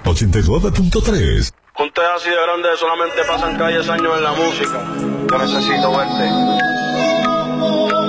89.3. Juntos así de grande solamente pasan calles años en la música. Yo necesito verte.